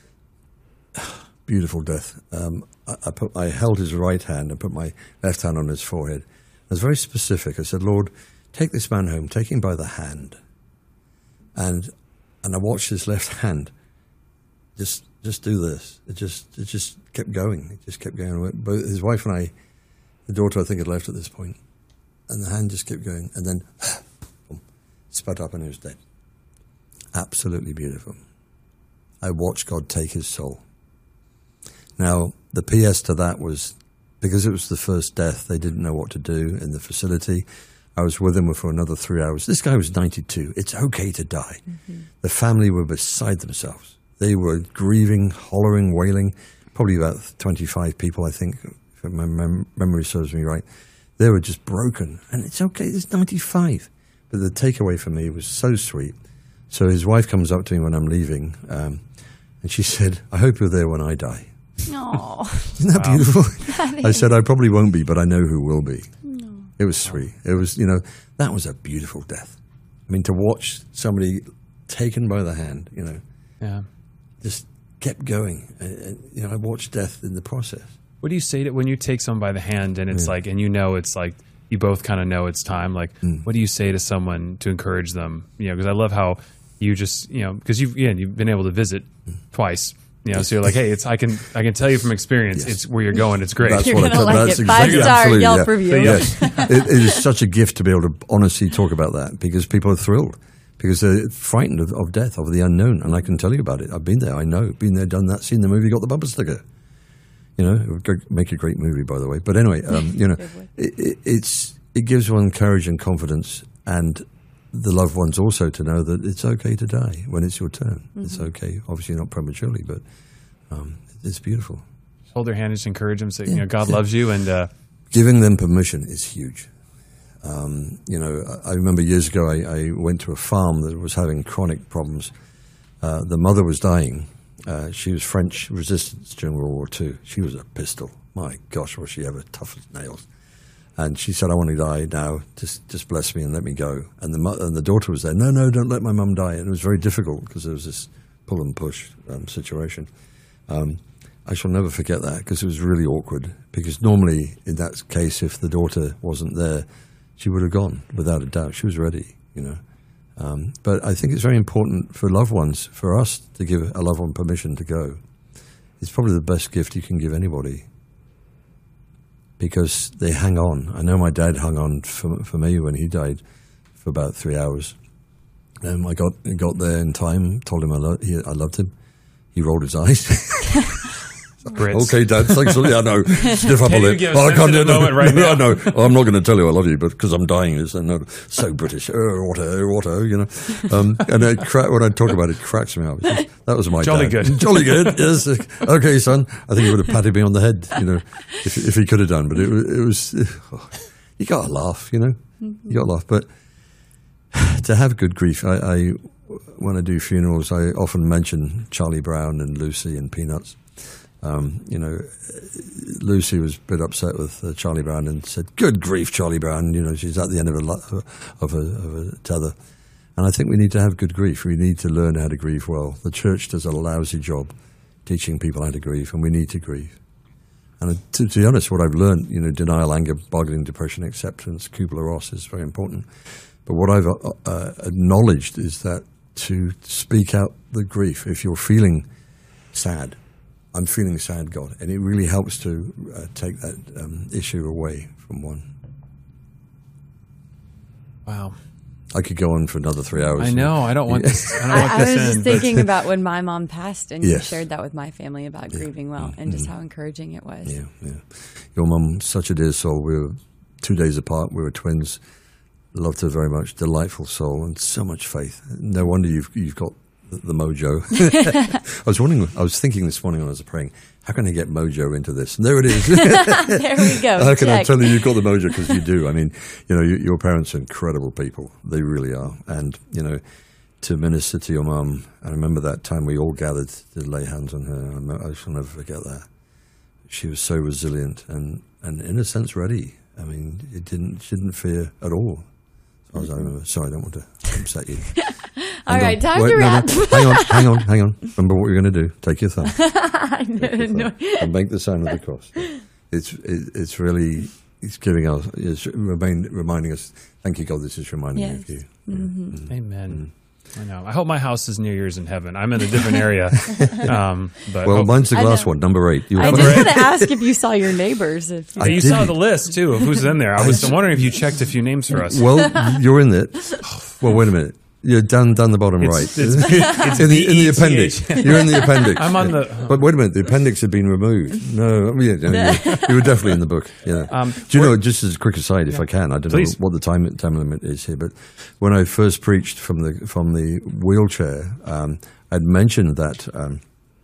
Beautiful death. Um, I, I, put, I held his right hand and put my left hand on his forehead. I was very specific. I said, Lord, take this man home, take him by the hand. And and I watched his left hand just just do this. It just it just kept going. It just kept going. Both his wife and I, the daughter I think had left at this point, and the hand just kept going. And then spat up and he was dead. Absolutely beautiful. I watched God take his soul. Now, the P S to that was, because it was the first death, they didn't know what to do in the facility. I was with him for another three hours. This guy was ninety-two. It's okay to die. Mm-hmm. The family were beside themselves. They were grieving, hollering, wailing. Probably about twenty-five people, I think, if my mem- memory serves me right. They were just broken. And it's okay, it's ninety-five. But the takeaway for me was so sweet. So his wife comes up to me when I'm leaving, um, and she said, I hope you're there when I die. Aww. Isn't that Wow. beautiful? That I is. said, I probably won't be, but I know who will be. No. It was sweet. It was, you know, that was a beautiful death. I mean, to watch somebody taken by the hand, you know, yeah, just kept going. And, and, you know, I watched death in the process. What do you say to when you take someone by the hand and it's Yeah. like, and you know, it's like you both kind of know it's time. Like, Mm. what do you say to someone to encourage them? You know, because I love how you just, you know, because you've yeah, you've been able to visit twice. You know, so you're like, hey, it's I can I can tell you from experience, Yes. it's where you're going. It's great. That's You're what I gonna tell- like that's it. Five exactly- star absolutely, Yelp yeah. review. Yes, it, it is such a gift to be able to honestly talk about that because people are thrilled because they're frightened of, of death, of the unknown, and I can tell you about it. I've been there. I know. Been there, done that. Seen the movie. Got the bumper sticker. You know, it would go- make a great movie, by the way. But anyway, um, you know, it, it, it's it gives one courage and confidence, and the loved ones also to know that it's okay to die when it's your turn. Mm-hmm. It's okay. Obviously, not prematurely, but um, it's beautiful. Hold their hand and just encourage them. Say, you know, God loves you, and uh, giving them permission is huge. Um, you know, I, I remember years ago I, I went to a farm that was having chronic problems. Uh, the mother was dying. Uh, she was French resistance during World War Two. She was a pistol. My gosh, was she ever tough as nails. And she said, I want to die now. Just just bless me and let me go. And the mo- and the daughter was there. No, no, don't let my mum die. And it was very difficult because there was this pull and push um, situation. Um, I shall never forget that because it was really awkward. Because normally, in that case, if the daughter wasn't there, she would have gone without a doubt. She was ready, you know. Um, but I think it's very important for loved ones, for us to give a loved one permission to go. It's probably the best gift you can give anybody because they hang on. I know my dad hung on for, for me when he died for about three hours. And I got got there in time, told him I, lo- he, I loved him. He rolled his eyes. Brits. Okay, Dad, thanks. I know. Stiff upper Can you lip. give a Oh, I can't do sensitive moment right no, now? no, I'm not going to tell you I love you, but because I'm dying. It's no, so British. Oh, what a, what a, you know. Um, and it cra- when I talk about it, it cracks me up. It's just, that was my Jolly dad. good. Jolly good. Yes. Okay, son. I think he would have patted me on the head, you know, if, if he could have done. But it, was- it was, oh, you got to laugh, you know. You got to laugh. But to have good grief, I, I when I do funerals, I often mention Charlie Brown and Lucy and Peanuts. Um, you know, Lucy was a bit upset with uh, Charlie Brown and said, "Good grief, Charlie Brown!" You know, she's at the end of a lo- of a, of a tether, and I think we need to have good grief. We need to learn how to grieve well. The church does a lousy job teaching people how to grieve, and we need to grieve. And to, to be honest, what I've learned, you know, denial, anger, bargaining, depression, acceptance, Kubler-Ross is very important. But what I've uh, uh, acknowledged is that to speak out the grief, if you're feeling sad, I'm feeling sad, God, and it really helps to uh, take that um, issue away from one. wow. I could go on for another three hours. I know. I don't want this. I don't want I, I this was in. just but- thinking about when my mom passed, and you Yes. shared that with my family about grieving well, and just how encouraging it was. Yeah, yeah. Your mum, such a dear soul. We were two days apart. We were twins. Loved her very much. Delightful soul and so much faith. No wonder you've you've got the, the mojo. I was wondering. I was thinking this morning when I was praying, how can I get mojo into this? And there it is. There we go. How can I Check. tell you you've got the mojo? Because you do. I mean, you know, you, your parents are incredible people. They really are. And, you know, to minister to your mum, I remember that time we all gathered to lay hands on her. I mo- I shall never forget that. She was so resilient and, and in a sense, ready. I mean, it didn't, she didn't fear at all. As far as I remember. Sorry, I don't want to upset you. All Hang right, on. time Wait, to no, wrap. No. Hang on, hang on, hang on. Remember what you're going to do. Take your thumb. I Take your know. thumb and make the sign of the cross. It's it, it's really it's giving us it's remain, reminding us. Thank you, God. This is reminding me of Yes. you. Mhm. Amen. I know. I hope my house is near yours in heaven. I'm in a different area. Um, but Well, oh, mine's the I glass know. one, number eight. You I were did fine. want to ask if you saw your neighbors. If you, I you did. saw the list too of who's in there. I was wondering if you checked a few names for us. Well, you're in it. Well, wait a minute. You're down down the bottom It's- right. it's- it's in the in the B E T H. appendix. You're in the appendix. I'm on the- But wait a minute. The appendix had been removed. No, I mean, yeah, you, you were definitely in the book. Yeah. Um, Do you know? Just as a quick aside, if I can, I don't Please. know what the time time limit is here, but when I first preached from the from the wheelchair, um, I'd mentioned that um,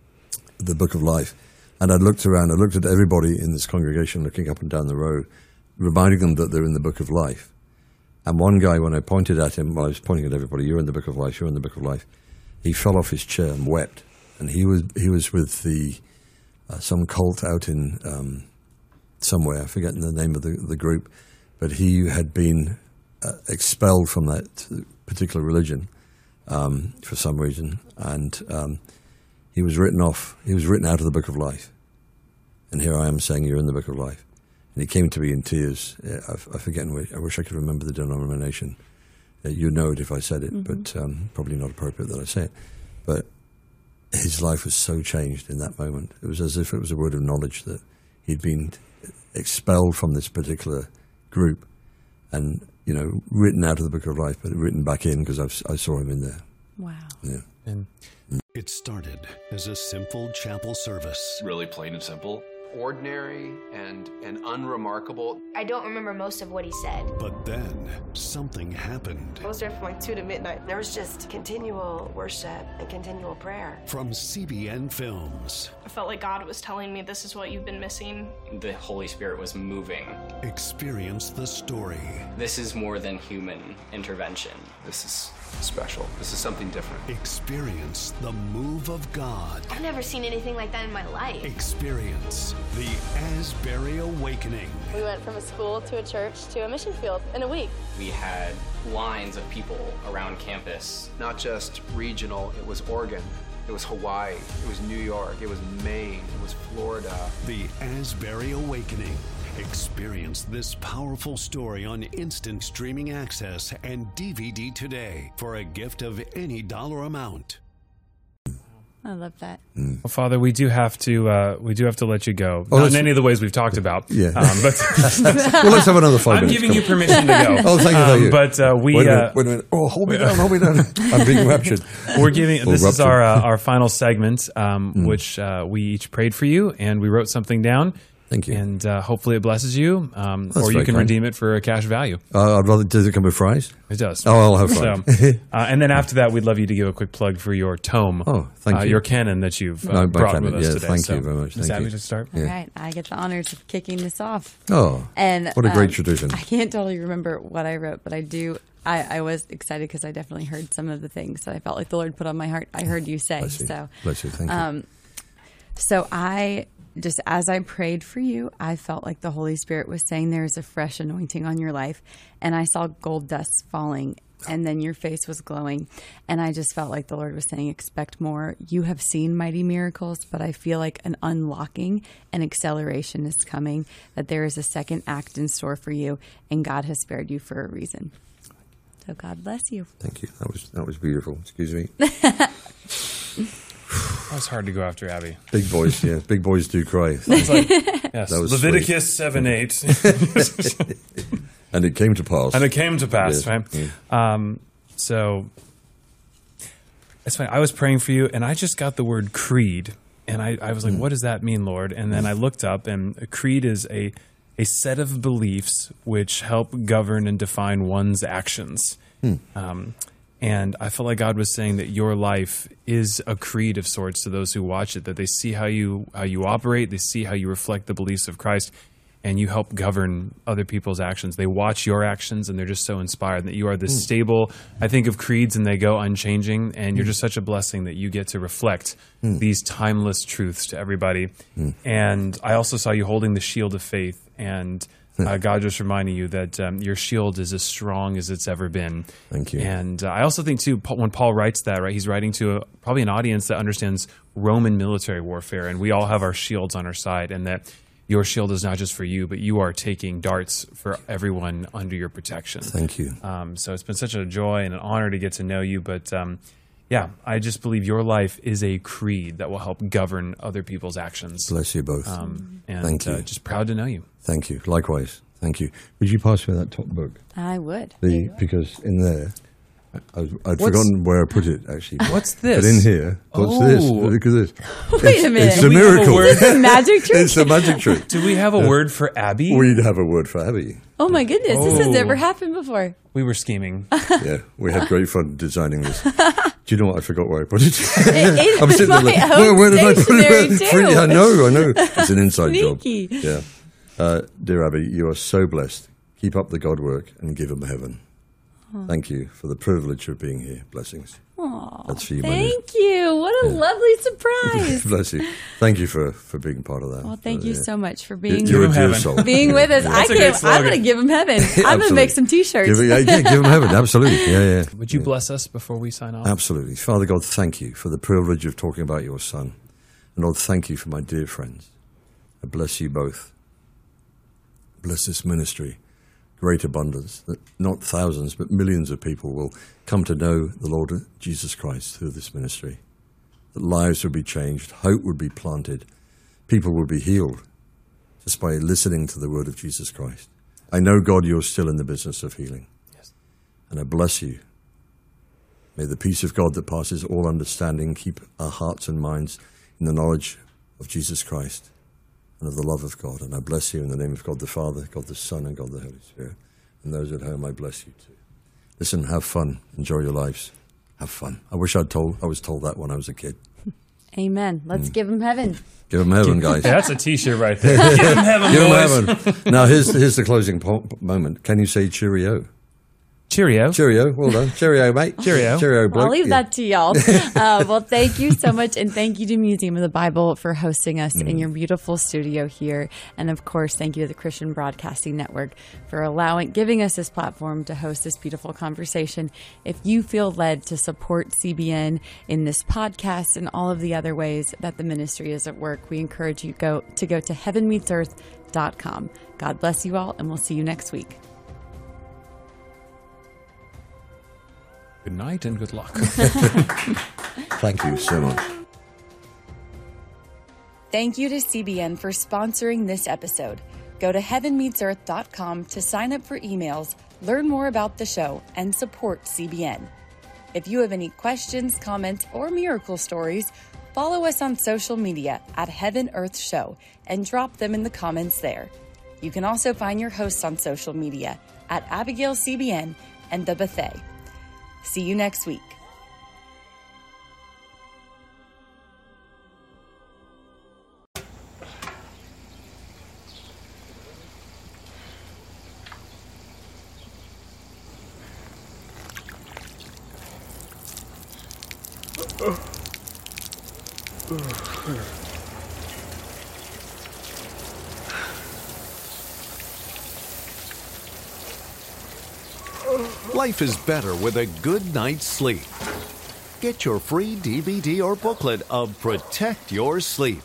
the Book of Life, and I looked around. I looked at everybody in this congregation, looking up and down the road, reminding them that they're in the Book of Life. And one guy, when I pointed at him, well, I was pointing at everybody, you're in the Book of Life, you're in the Book of Life, he fell off his chair and wept. And he was he was with the uh, some cult out in um, somewhere, I've forgotten the name of the, the group, but he had been uh, expelled from that particular religion um, for some reason, and um, he was written off. He was written out of the book of life. And here I am saying you're in the book of life. And he came to me in tears. I, I forget. I wish I could remember the denomination. Uh, you know it if I said it, mm-hmm. but um, probably not appropriate that I say it. But his life was so changed in that moment. It was as if it was a word of knowledge that he'd been expelled from this particular group and, you know, written out of the book of life, but written back in because I saw him in there. Wow. Yeah. And it started as a simple chapel service. Really plain and simple. Ordinary and, and unremarkable. I don't remember most of what he said. But then something happened. I was there from like two to midnight. There was just continual worship and continual prayer. From C B N Films. I felt like God was telling me this is what you've been missing. The Holy Spirit was moving. Experience the story. This is more than human intervention. This is special. This is something different. Experience the move of God. I've never seen anything like that in my life. Experience the Asbury Awakening. We went from a school to a church to a mission field in a week. We had lines of people around campus. Not just regional, it was Oregon. It was Hawaii, it was New York, it was Maine, it was Florida. The Asbury Awakening. Experience this powerful story on instant streaming access and D V D today for a gift of any dollar amount. I love that. Mm. Well, Father, we do have to uh, we do have to let you go. Oh, Not in any of the ways we've talked about. Yeah. Um, but well, let's have another five I'm minutes. giving Come you permission to go. Oh, thank you. Um, Thank you. But uh, we wait a, uh, minute, wait a minute. Oh, hold me down. Hold me down. I'm being raptured. We're giving. Or this ruptured. is our uh, our final segment, um, Mm. which uh, we each prayed for you, and we wrote something down. Thank you. And uh, hopefully it blesses you, um, or you very can kind. redeem it for a cash value. Uh, I'd rather. Does it come with fries? It does. Oh, I'll have fries. So, uh, and then after that, we'd love you to give a quick plug for your tome. Oh, thank uh, you. Your canon that you've uh, No, my brought canon, with us yeah, today. thank so, you very much. Miz Thank Abby, you. to start. All Yeah. right, I get the honors of kicking this off. Oh, and what a great um, tradition. I can't totally remember what I wrote, but I do. I, I was excited because I definitely heard some of the things that I felt like the Lord put on my heart. I heard you say. Bless you. So, Bless you. Thank um, you. So I just, as I prayed for you, I felt like the Holy Spirit was saying there is a fresh anointing on your life. And I saw gold dust falling, and then your face was glowing. And I just felt like the Lord was saying, expect more. You have seen mighty miracles, but I feel like an unlocking and acceleration is coming, that there is a second act in store for you, and God has spared you for a reason. So God bless you. Thank you. That was that was beautiful. Excuse me. That was hard to go after, Abby. Big boys, yeah. Big boys do cry. It's like, yes, That was Leviticus sweet. seven eight. And it came to pass. And it came to pass, Yeah. right? Yeah. Um, so it's funny. I was praying for you, and I just got the word creed, and I, I was like, Mm. "What does that mean, Lord?" And then I looked up, and a creed is a a set of beliefs which help govern and define one's actions. Hmm. Um, and I felt like God was saying that your life is a creed of sorts to those who watch it, that they see how you how you operate, they see how you reflect the beliefs of Christ, and you help govern other people's actions. They watch your actions, and they're just so inspired that you are this Mm. stable. I think of creeds, and they go unchanging, and you're just such a blessing that you get to reflect Mm. these timeless truths to everybody. Mm. And I also saw you holding the shield of faith, and uh, God just reminding you that um, your shield is as strong as it's ever been. Thank you. And uh, I also think, too, Paul- when Paul writes that, right, he's writing to a, probably an audience that understands Roman military warfare, and we all have our shields on our side, and that your shield is not just for you, but you are taking darts for everyone under your protection. Thank you. Um, so it's been such a joy and an honor to get to know you. But um, yeah, I just believe your life is a creed that will help govern other people's actions. Bless you both. Um, and Thank you. Uh, just proud to know you. Thank you. Likewise. Thank you. Would you pass me that top book? I would. The because in there, I, I'd What's- forgotten where I put it. Actually, What's this? But in here, what's Oh. this? Look at this. Wait it's, a minute. It's Do a we have a miracle. word? Is this a magic trick? It's a magic trick. Do we have a word for Abby? We'd have a word for Abby. Oh my goodness, this has Oh. never happened before. We were scheming. Yeah, we had great fun designing this. Do you know what? I forgot where I put it. It I'm is sitting there my like, own where, where did I put stationery it? too. Free- I know, I know. It's an inside Sneaky. job. Yeah. Uh, dear Abby, you are so blessed. Keep up the God work and give him heaven. Thank you for the privilege of being here. Blessings. Aw, That's for you, my dear. thank you. What a Yeah. lovely surprise. Bless you. Thank you for, for being part of that. Well, thank Uh, you yeah. so much for being You're a dear heaven. soul. being with us. Yeah. I That's a great can't. I'm slogan. going to give him heaven. I'm going to Absolutely. make some T-shirts. Give, yeah, yeah, give him heaven. Absolutely. Yeah, yeah. Would you Yeah. bless us before we sign off? Absolutely. Father God, thank you for the privilege of talking about your son. And Lord, thank you for my dear friends. I bless you both. Bless this ministry. Great abundance, that not thousands, but millions of people will come to know the Lord Jesus Christ through this ministry. That lives would be changed, hope would be planted, people would be healed just by listening to the word of Jesus Christ. I know, God, you're still in the business of healing. Yes. And I bless you. May the peace of God that passes all understanding keep our hearts and minds in the knowledge of Jesus Christ and of the love of God. And I bless you in the name of God the Father, God the Son, and God the Holy Spirit. And those at home, I bless you too. Listen, have fun. Enjoy your lives. Have fun. I wish I'd told, I was told that when I was a kid. Amen. Let's Mm. give him heaven. Give them heaven, guys. Yeah, that's a T-shirt right there. Give him heaven, Give 'em boys. heaven. Now, here's, here's the closing po- moment. Can you say cheerio? Cheerio. Cheerio. Well done. Cheerio, mate. Cheerio. Cheerio, bloke. I'll leave Yeah. that to y'all. Uh, well, thank you so much. And thank you to Museum of the Bible for hosting us in your beautiful studio here. And of course, thank you to the Christian Broadcasting Network for allowing, giving us this platform to host this beautiful conversation. If you feel led to support C B N in this podcast and all of the other ways that the ministry is at work, we encourage you go to go to heaven meets earth dot com. God bless you all, and we'll see you next week. Good night and good luck. Thank you so much. Thank you to C B N for sponsoring this episode. Go to heaven meets earth dot com to sign up for emails, learn more about the show, and support C B N. If you have any questions, comments, or miracle stories, follow us on social media at Heaven Earth Show and drop them in the comments there. You can also find your hosts on social media at Abigail C B N and The Buffet. See you next week. Life is better with a good night's sleep. Get your free D V D or booklet of Protect Your Sleep.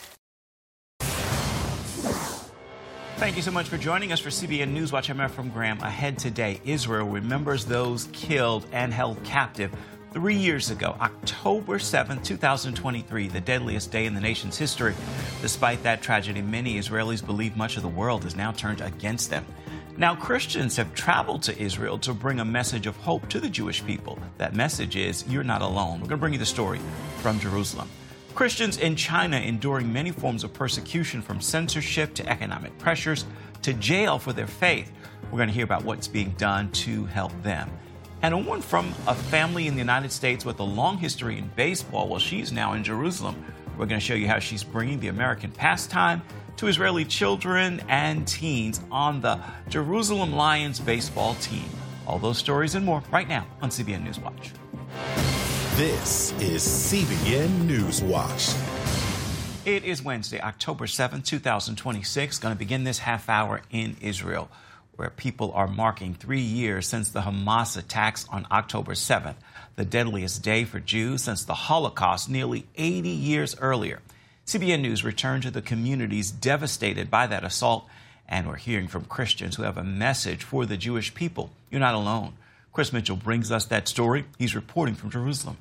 Thank you so much for joining us for C B N Newswatch. I'm Efrem Graham. Ahead today, Israel remembers those killed and held captive three years ago, October seventh, two thousand twenty-three, the deadliest day in the nation's history. Despite that tragedy, many Israelis believe much of the world has now turned against them. Now, Christians have traveled to Israel to bring a message of hope to the Jewish people. That message is, you're not alone. We're going to bring you the story from Jerusalem. Christians in China enduring many forms of persecution, from censorship to economic pressures to jail for their faith. We're going to hear about what's being done to help them. And a woman from a family in the United States with a long history in baseball, well, she's now in Jerusalem. We're going to show you how she's bringing the American pastime to Israeli children and teens on the Jerusalem Lions baseball team. All those stories and more right now on C B N Newswatch. This is C B N Newswatch. It is Wednesday, October seventh, two thousand twenty-six. Going to begin this half hour in Israel, where people are marking three years since the Hamas attacks on October seventh, the deadliest day for Jews since the Holocaust nearly eighty years earlier. C B N News returned to the communities devastated by that assault, and we're hearing from Christians who have a message for the Jewish people. You're not alone. Chris Mitchell brings us that story. He's reporting from Jerusalem.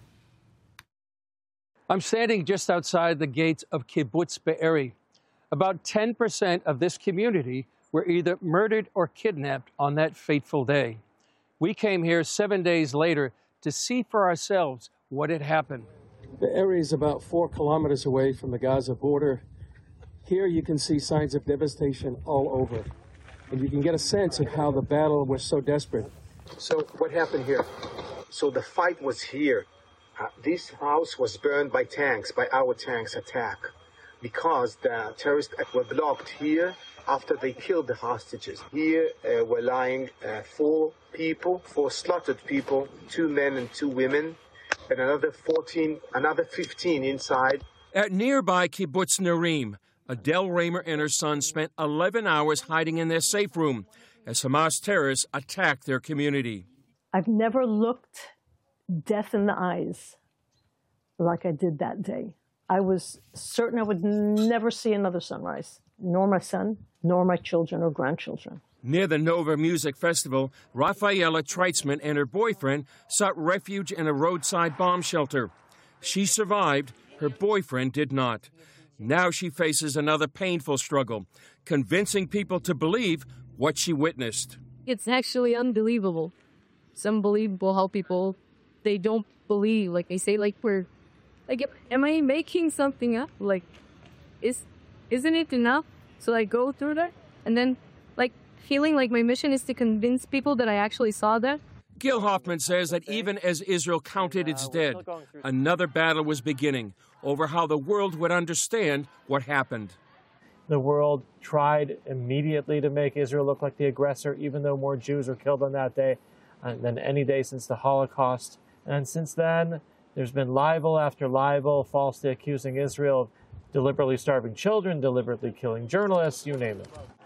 I'm standing just outside the gates of Kibbutz Be'eri. About ten percent of this community were either murdered or kidnapped on that fateful day. We came here seven days later to see for ourselves what had happened. Be'eri is about four kilometers away from the Gaza border. Here you can see signs of devastation all over, and you can get a sense of how the battle was so desperate. So what happened here? So the fight was here. Uh, this house was burned by tanks, by our tanks attack, because the terrorists were blocked here after they killed the hostages. Here uh, were lying uh, four people, four slaughtered people, two men and two women. and another fourteen, another fifteen inside. At nearby Kibbutz Nerim, Adele Raymer and her son spent eleven hours hiding in their safe room as Hamas terrorists attacked their community. I've never looked death in the eyes like I did that day. I was certain I would never see another sunrise, nor my son, nor my children or grandchildren. Near the Nova Music Festival, Rafaela Treitzman and her boyfriend sought refuge in a roadside bomb shelter. She survived. Her boyfriend did not. Now she faces another painful struggle, convincing people to believe what she witnessed. It's actually unbelievable. It's unbelievable how people, they don't believe. Like, they say, like, we're, like, am I making something up? Like, is, isn't it enough? So I go through that, and then, like, feeling like my mission is to convince people that I actually saw that. Gil Hoffman says that even as Israel counted its dead, another battle was beginning over how the world would understand what happened. The world tried immediately to make Israel look like the aggressor, even though more Jews were killed on that day than any day since the Holocaust. And since then, there's been libel after libel, falsely accusing Israel of deliberately starving children, deliberately killing journalists, you name it.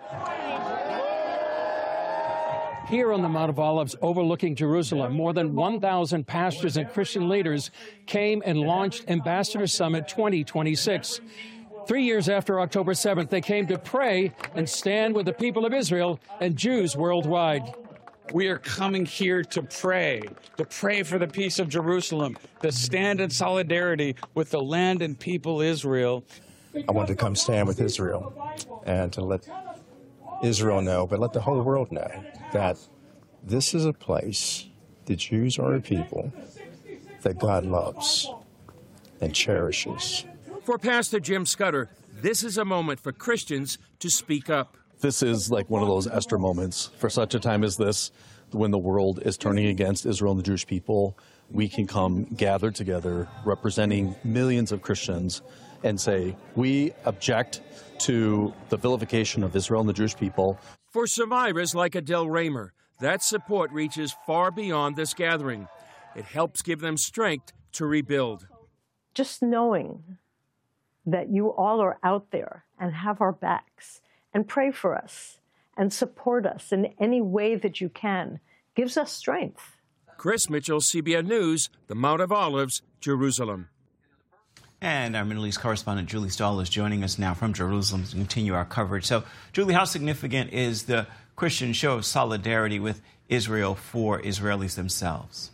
Here on the Mount of Olives overlooking Jerusalem, more than one thousand pastors and Christian leaders came and launched Ambassador Summit twenty twenty-six. Three years after October seventh, they came to pray and stand with the people of Israel and Jews worldwide. We are coming here to pray, to pray for the peace of Jerusalem, to stand in solidarity with the land and people Israel. I wanted to come stand with Israel and to let Israel know, but let the whole world know that this is a place, the Jews are a people that God loves and cherishes. For Pastor Jim Scudder, this is a moment for Christians to speak up. This is like one of those Esther moments. For such a time as this, when the world is turning against Israel and the Jewish people, we can come gathered together representing millions of Christians and say, we object to the vilification of Israel and the Jewish people. For survivors like Adele Raymer, that support reaches far beyond this gathering. It helps give them strength to rebuild. Just knowing that you all are out there and have our backs and pray for us and support us in any way that you can gives us strength. Chris Mitchell, C B N News, the Mount of Olives, Jerusalem. And our Middle East correspondent Julie Stahl is joining us now from Jerusalem to continue our coverage. So, Julie, how significant is the Christian show of solidarity with Israel for Israelis themselves?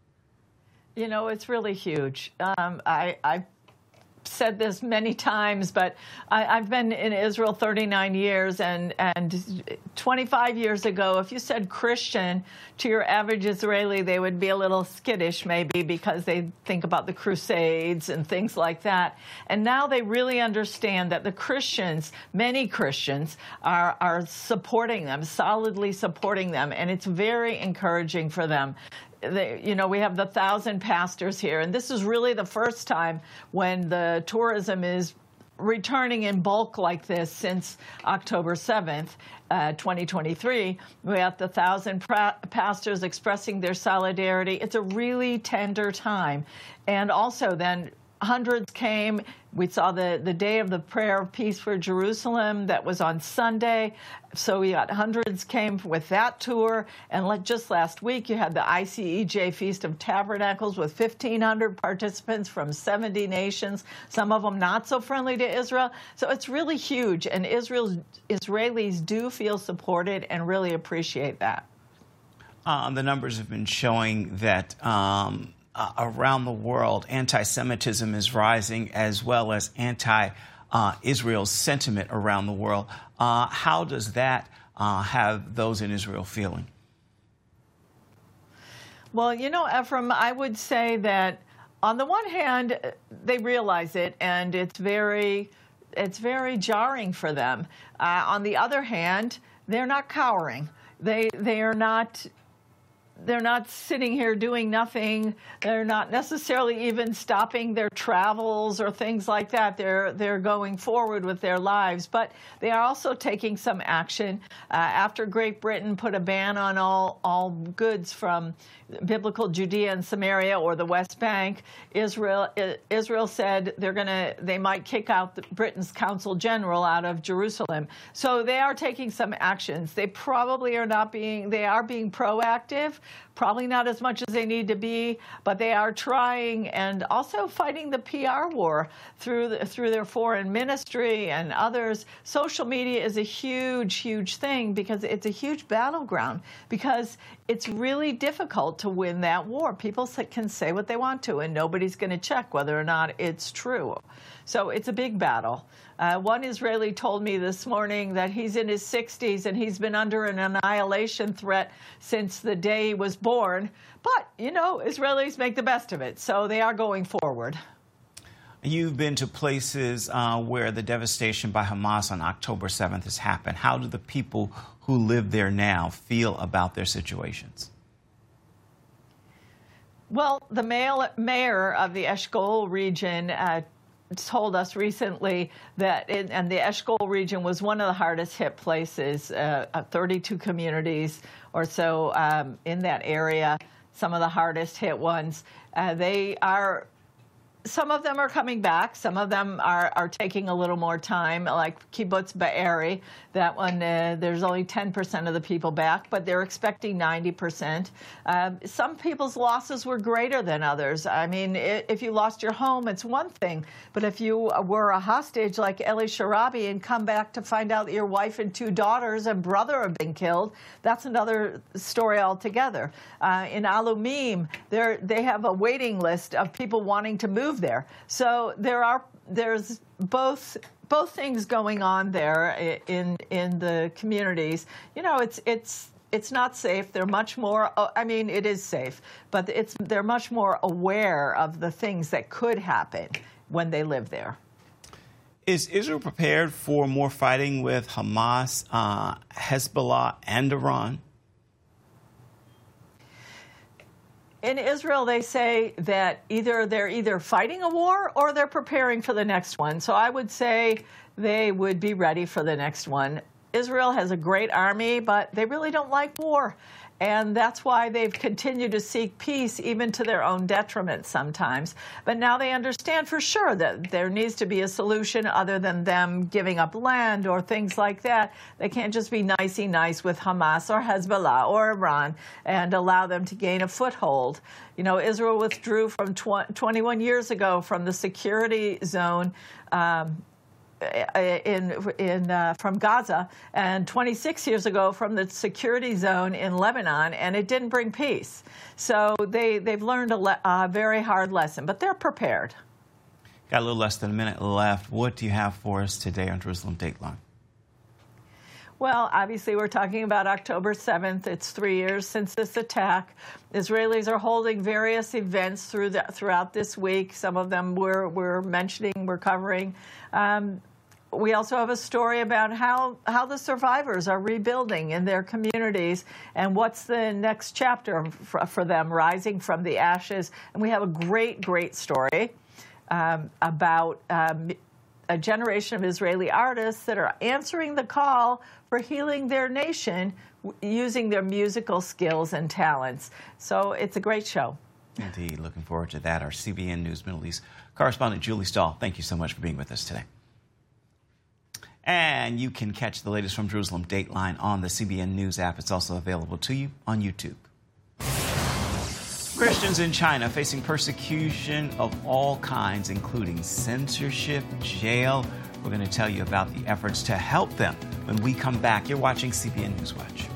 You know, it's really huge. Um, I, I said this many times, but I, I've been in Israel thirty-nine years, and, and twenty-five years ago, if you said Christian to your average Israeli, they would be a little skittish maybe because they think about the Crusades and things like that. And now they really understand that the Christians, many Christians, are, are supporting them, solidly supporting them, and it's very encouraging for them. They, you know, we have the thousand pastors here, and this is really the first time when the tourism is returning in bulk like this since October seventh, uh, twenty twenty-three. We have the thousand pra- pastors expressing their solidarity. It's a really tender time. And also then hundreds came. We saw the, the Day of the Prayer of Peace for Jerusalem that was on Sunday. So we got hundreds came with that tour. And let, just last week, you had the I C E J Feast of Tabernacles with fifteen hundred participants from seventy nations, some of them not so friendly to Israel. So it's really huge. And Israel's, Israelis do feel supported and really appreciate that. Uh, the numbers have been showing that um, Uh, around the world, anti-Semitism is rising, as well as anti-Israel uh, sentiment around the world. Uh, how does that uh, have those in Israel feeling? Well, you know, Ephraim, I would say that on the one hand, they realize it, and it's very, it's very jarring for them. Uh, on the other hand, they're not cowering. They, they are not they're not sitting here doing nothing. They're not necessarily even stopping their travels or things like that. They're they're going forward with their lives, but they are also taking some action. Uh, after Great Britain put a ban on all all goods from biblical Judea and Samaria or the West Bank, Israel Israel said they're gonna they might kick out the, Britain's Consul General out of Jerusalem. So they are taking some actions. They probably are not being they are being proactive. Probably not as much as they need to be, but they are trying and also fighting the P R war through the, through their foreign ministry and others. Social media is a huge, huge thing because it's a huge battleground because it's really difficult to win that war. People can say what they want to, and nobody's going to check whether or not it's true. So it's a big battle. Uh, one Israeli told me this morning that he's in his sixties and he's been under an annihilation threat since the day he was born. But, you know, Israelis make the best of it, so they are going forward. You've been to places uh, where the devastation by Hamas on October seventh has happened. How do the people who live there now feel about their situations? Well, the mayor of the Eshkol region uh, told us recently that, it, and the Eshkol region was one of the hardest hit places, uh, thirty-two communities or so um, in that area, some of the hardest hit ones. Uh, they are, some of them are coming back. Some of them are, are taking a little more time, like Kibbutz Be'eri. That one, uh, there's only ten percent of the people back, but they're expecting ninety percent. Uh, some people's losses were greater than others. I mean, if you lost your home, it's one thing. But if you were a hostage like Eli Sharabi and come back to find out that your wife and two daughters and brother have been killed, that's another story altogether. Uh, in Alumim, they have a waiting list of people wanting to move there. So there are there's both both things going on there in in the communities. You know, it's it's it's not safe. They're much more. I mean, it is safe, but it's they're much more aware of the things that could happen when they live there. Is Israel prepared for more fighting with Hamas, uh, Hezbollah, and Iran? In Israel, they say that either they're either fighting a war or they're preparing for the next one. So I would say they would be ready for the next one. Israel has a great army, but they really don't like war. And that's why they've continued to seek peace, even to their own detriment sometimes. But now they understand for sure that there needs to be a solution other than them giving up land or things like that. They can't just be nicey nice with Hamas or Hezbollah or Iran and allow them to gain a foothold. You know, Israel withdrew from tw- twenty-one years ago from the security zone um, in in uh, from Gaza, and twenty-six years ago from the security zone in Lebanon, and it didn't bring peace. So they they've learned a, le- a very hard lesson, but they're prepared. Got a little less than a minute left. What do you have for us today on Jerusalem Dateline? Well, obviously, we're talking about October seventh. It's three years since this attack. Israelis are holding various events through the, throughout this week. Some of them we're, we're mentioning, we're covering. Um, we also have a story about how, how the survivors are rebuilding in their communities and what's the next chapter for, for them, rising from the ashes. And we have a great, great story um, about um, a generation of Israeli artists that are answering the call for healing their nation using their musical skills and talents. So it's a great show. Indeed. Looking forward to that. Our C B N News Middle East correspondent, Julie Stahl, thank you so much for being with us today. And you can catch the latest from Jerusalem Dateline on the C B N News app. It's also available to you on YouTube. Christians in China facing persecution of all kinds, including censorship, jail. We're going to tell you about the efforts to help them when we come back. You're watching C B N News Watch.